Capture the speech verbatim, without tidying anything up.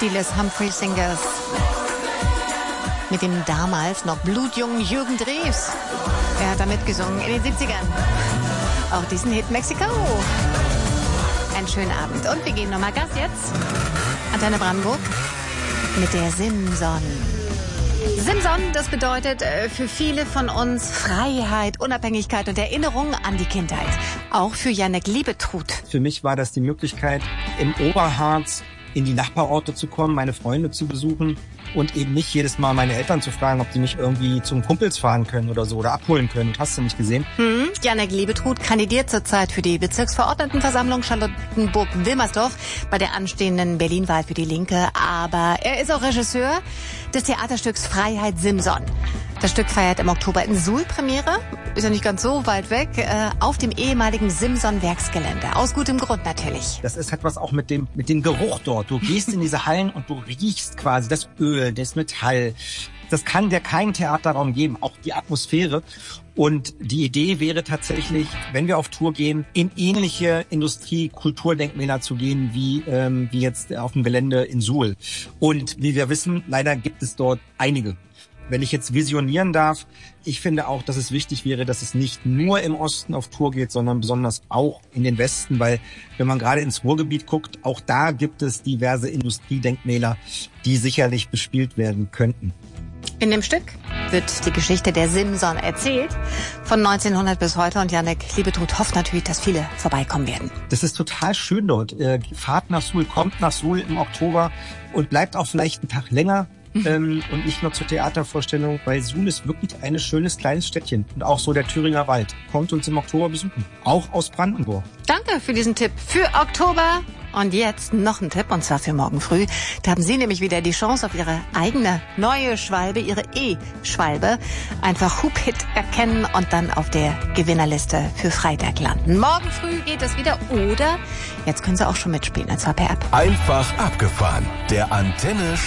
die Les Humphrey Singers. Mit dem damals noch blutjungen Jürgen Drews. Er hat da mitgesungen in den siebzigern. Auch diesen Hit Mexiko. Einen schönen Abend. Und wir geben nochmal Gas jetzt. Antenne Brandenburg mit der Simson. Simson, das bedeutet für viele von uns Freiheit, Unabhängigkeit und Erinnerung an die Kindheit. Auch für Jannik Liebetrud. Für mich war das die Möglichkeit, im Oberharz in die Nachbarorte zu kommen, meine Freunde zu besuchen und eben nicht jedes Mal meine Eltern zu fragen, ob die mich irgendwie zum Kumpels fahren können oder so oder abholen können. Hast du nicht gesehen? Hm. Jannik Liebetrud kandidiert zurzeit für die Bezirksverordnetenversammlung Charlottenburg-Wilmersdorf bei der anstehenden Berlin-Wahl für die Linke. Aber er ist auch Regisseur des Theaterstücks Freiheit Simson. Das Stück feiert im Oktober in Suhl Premiere. Ist ja nicht ganz so weit weg. Äh, auf dem ehemaligen Simson-Werksgelände. Aus gutem Grund natürlich. Das ist etwas auch mit dem, mit dem Geruch dort. Du gehst in diese Hallen und du riechst quasi das Öl, das Metall. Das kann dir kein Theaterraum geben, auch die Atmosphäre. Und die Idee wäre tatsächlich, wenn wir auf Tour gehen, in ähnliche Industrie-Kulturdenkmäler zu gehen, wie, ähm, wie jetzt auf dem Gelände in Suhl. Und wie wir wissen, leider gibt es dort einige. Wenn ich jetzt visionieren darf, ich finde auch, dass es wichtig wäre, dass es nicht nur im Osten auf Tour geht, sondern besonders auch in den Westen, weil wenn man gerade ins Ruhrgebiet guckt, auch da gibt es diverse Industriedenkmäler, die sicherlich bespielt werden könnten. In dem Stück wird die Geschichte der Simson erzählt, von neunzehnhundert bis heute. Und Jannik Liebetrud hofft natürlich, dass viele vorbeikommen werden. Das ist total schön dort. Fahrt nach Suhl, kommt nach Suhl im Oktober und bleibt auch vielleicht einen Tag länger. Ähm, und nicht nur zur Theatervorstellung, weil Suhl ist wirklich ein schönes kleines Städtchen. Und auch so der Thüringer Wald. Kommt uns im Oktober besuchen. Auch aus Brandenburg. Danke für diesen Tipp für Oktober. Und jetzt noch ein Tipp, und zwar für morgen früh. Da haben Sie nämlich wieder die Chance auf Ihre eigene neue Schwalbe, Ihre E-Schwalbe. Einfach Hub-Hit erkennen und dann auf der Gewinnerliste für Freitag landen. Morgen früh geht es wieder. Oder jetzt können Sie auch schon mitspielen, und zwar per App. Einfach abgefahren. Der Antenne